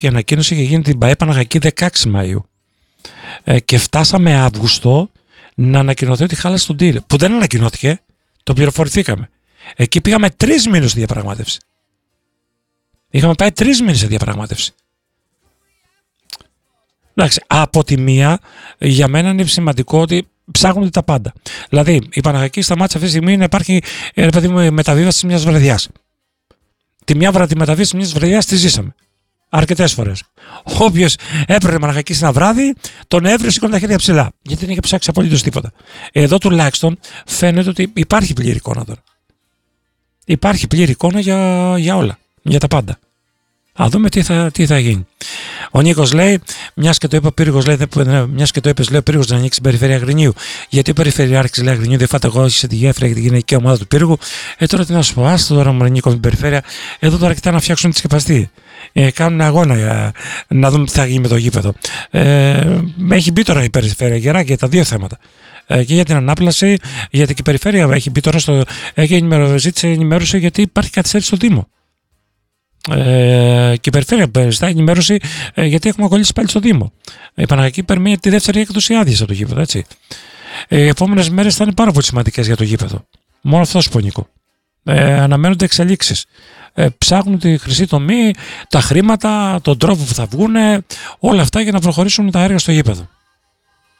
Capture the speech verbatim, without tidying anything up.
Η ανακοίνωση είχε γίνει την ΠΑΕ Παναχαϊκή δεκαέξι Μαΐου. Ε, και φτάσαμε Αύγουστο να ανακοινωθεί ότι χάλασε τον deal. Που δεν ανακοινώθηκε, το πληροφορηθήκαμε. Εκεί πήγαμε τρεις μήνες στη διαπραγμάτευση. Είχαμε πάει τρεις μήνες σε διαπραγμάτευση. Εντάξει, από τη μία, για μένα είναι σημαντικό ότι ψάχνονται τα πάντα. Δηλαδή, η Παναχαϊκή σταμάτησε αυτή τη στιγμή να υπάρχει ρε παιδί μου, μεταβίβαση μιας βραδιάς. Τη μια βραδιά, τη μεταβίβαση μιας βραδιάς τη ζήσαμε. Αρκετές φορές. Όποιος έπαιρνε Παναχαϊκή ένα βράδυ, τον έβρισε σηκώνει τα χέρια ψηλά. Γιατί δεν είχε ψάξει απολύτως τίποτα. Εδώ τουλάχιστον φαίνεται ότι υπάρχει πλήρη εικόνα τώρα. Υπάρχει πλήρη εικόνα για, για όλα. Για τα πάντα. Α δούμε τι θα, τι θα γίνει. Ο Νίκος λέει, μιας και το είπε ο Πύργος, λέει, μιας και το είπες, λέει ο Πύργος να ανοίξει την περιφέρεια Αγρινίου. Γιατί ο Περιφερειάρχης λέει Αγρινίου δεν φάτε εγώ σε τη γέφυρα για την γυναική ομάδα του Πύργου. Ε, τώρα τι να σου πω, άστο τώρα μου Νίκο με την περιφέρεια. Εδώ τώρα κοιτάνε να φτιάξουν τη σκεπαστή. Ε, κάνουν αγώνα για να δούμε τι θα γίνει με το γήπεδο. Ε, έχει μπει τώρα η περιφέρεια γερά για τα δύο θέματα. Ε, και για την ανάπλαση, γιατί και η περιφέρεια έχει μπει τώρα στο. Έχει ενημερω, ζήτησε ενημέρωση γιατί υπάρχει καθυστέρηση στο Δήμο. Ε, και η περιφέρεια ζητάει ενημέρωση ε, γιατί έχουμε κολλήσει πάλι στο Δήμο. Η Παναχαϊκή περιμένει τη δεύτερη έκδοση άδειας από το γήπεδο. Έτσι. Ε, οι επόμενες μέρες θα είναι πάρα πολύ σημαντικές για το γήπεδο. Μόνο αυτό σου πω, Νίκο. Ε, αναμένονται εξελίξεις. Ε, ψάχνουν τη χρυσή τομή, τα χρήματα, τον τρόπο που θα βγουν, όλα αυτά για να προχωρήσουν τα έργα στο γήπεδο.